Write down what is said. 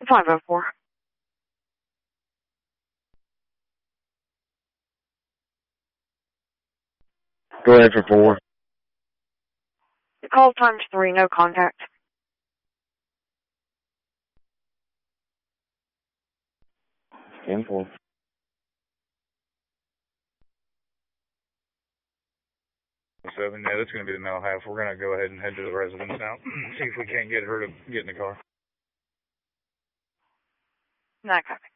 504. Go ahead for 4. Call times 3, no contact. Scan 4. Yeah, that's going to be the male half. We're going to go ahead and head to the residence now. See if we can't get her to get in the car. No copy.